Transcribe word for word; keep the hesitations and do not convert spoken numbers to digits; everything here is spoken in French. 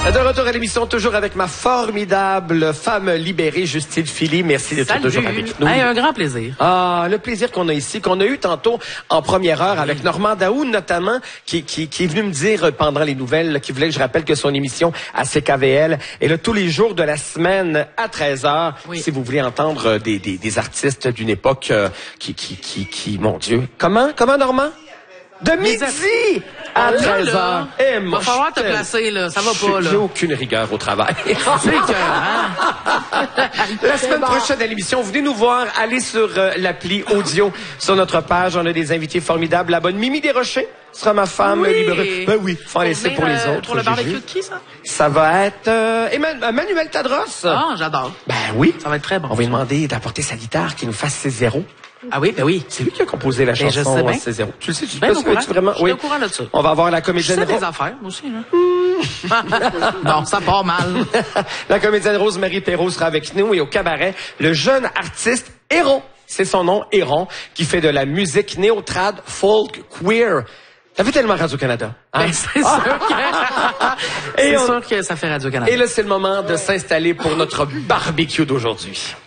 De retour à l'émission, toujours avec ma formidable femme libérée, Justine Philly. Merci d'être toujours avec nous. Hey, un grand plaisir. Ah, le plaisir qu'on a ici, qu'on a eu tantôt en première heure avec Normand Daou, notamment, qui, qui, qui est venu me dire pendant les nouvelles, qui voulait que je rappelle que son émission à C K V L est là tous les jours de la semaine à treize heures. Oui. Si vous voulez entendre des, des, des artistes d'une époque euh, qui, qui, qui, qui, mon Dieu. Comment? Comment, Normand? De midi à treize heures. Eh, va falloir te placer, là. Ça va pas, là. J'ai aucune rigueur au travail. C'est que, hein? La semaine bon. prochaine à l'émission, vous venez nous voir. Allez sur euh, l'appli audio sur notre page. On a des invités formidables. La bonne Mimi Desrochers sera ma femme oui. libérée. Ben oui, faut en laisser pour les autres. Pour le barbecue de qui, ça? Ça va être euh, Emmanuel, Manuel Tadros. Ah, j'adore. Ben oui. Ça va être très bon. On va lui demander d'apporter sa guitare, qu'il nous fasse ses zéros. Ah oui, ben oui. C'est lui qui a composé la chanson. Ben, je sais c'est zéro. Tu le sais, tu ben, sais tu vraiment. Je suis oui. au courant de ça. On va avoir la comédienne. Je sais des affaires, moi aussi, là. Non, ça part mal. La comédienne Rose-Marie Perrault sera avec nous et au cabaret, le jeune artiste Héron. C'est son nom, Héron, qui fait de la musique néo-trad, folk, queer. T'as vu tellement Radio-Canada? Hein? Ben, c'est sûr que... c'est on... sûr que ça fait Radio-Canada. Et là, c'est le moment de s'installer pour notre barbecue d'aujourd'hui.